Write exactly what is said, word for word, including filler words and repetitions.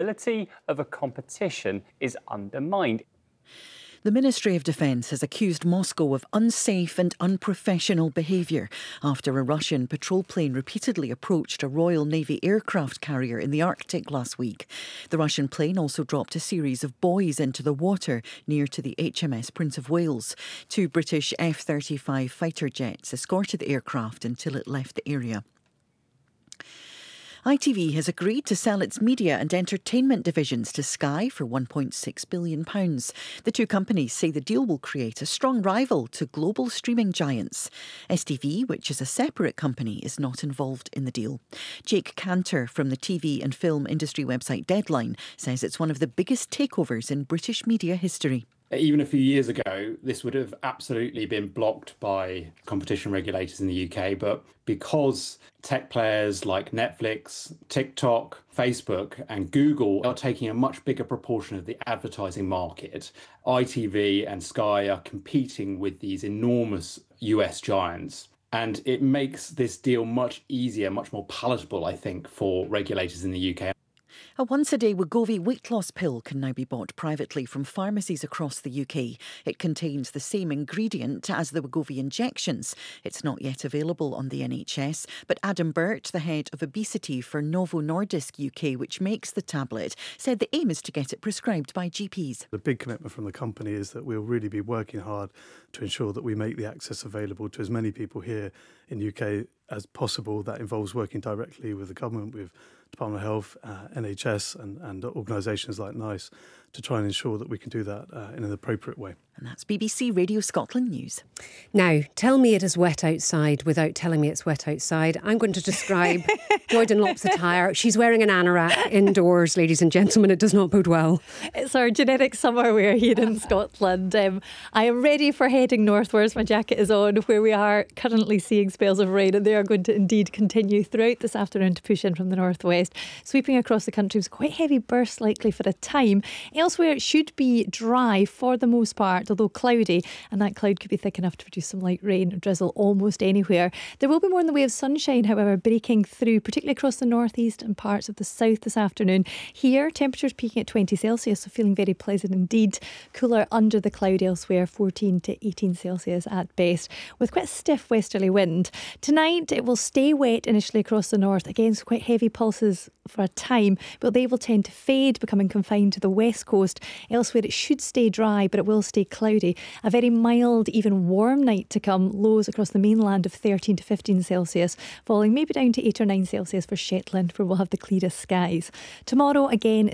credibility of a competition is undermined. The Ministry of Defence has accused Moscow of unsafe and unprofessional behaviour after a Russian patrol plane repeatedly approached a Royal Navy aircraft carrier in the Arctic last week. The Russian plane also dropped a series of buoys into the water near to the H M S Prince of Wales. Two British F thirty-five fighter jets escorted the aircraft until it left the area. I T V has agreed to sell its media and entertainment divisions to Sky for one point six billion pounds. The two companies say the deal will create a strong rival to global streaming giants. S T V, which is a separate company, is not involved in the deal. Jake Cantor from the T V and film industry website Deadline says it's one of the biggest takeovers in British media history. Even a few years ago, this would have absolutely been blocked by competition regulators in the U K. But because tech players like Netflix, TikTok, Facebook and Google are taking a much bigger proportion of the advertising market, I T V and Sky are competing with these enormous U S giants. And it makes this deal much easier, much more palatable, I think, for regulators in the U K. A once-a-day Wegovy weight loss pill can now be bought privately from pharmacies across the U K. It contains the same ingredient as the Wegovy injections. It's not yet available on the N H S, but Adam Burt, the head of obesity for Novo Nordisk U K, which makes the tablet, said the aim is to get it prescribed by G Ps. The big commitment from the company is that we'll really be working hard to ensure that we make the access available to as many people here in the U K as possible. That involves working directly with the government, with Department of Health, uh, N H S and, and organisations like NICE to try and ensure that we can do that uh, in an appropriate way. And that's B B C Radio Scotland News. Now, tell me it is wet outside without telling me it's wet outside. I'm going to describe Joy Dunlop's attire. She's wearing an anorak indoors, ladies and gentlemen. It does not bode well. It's our generic summer wear here in Scotland. Um, I am ready for heading northwards. My jacket is on, where we are currently seeing spells of rain, and they are going to indeed continue throughout this afternoon to push in from the northwest. Sweeping across the country with quite heavy bursts likely for a time. Elsewhere it should be dry for the most part, although cloudy, and that cloud could be thick enough to produce some light rain or drizzle almost anywhere. There will be more in the way of sunshine, however, breaking through, particularly across the northeast and parts of the south this afternoon. Here, temperatures peaking at twenty Celsius, so feeling very pleasant indeed. Cooler under the cloud elsewhere, fourteen to eighteen Celsius at best, with quite a stiff westerly wind. Tonight, it will stay wet initially across the north, again, so quite heavy pulses for a time, but they will tend to fade, becoming confined to the west coast. Elsewhere, it should stay dry, but it will stay cloudy. A very mild, even warm night to come. Lows across the mainland of thirteen to fifteen Celsius, falling maybe down to eight or nine Celsius for Shetland, where we'll have the clearest skies. Tomorrow, again,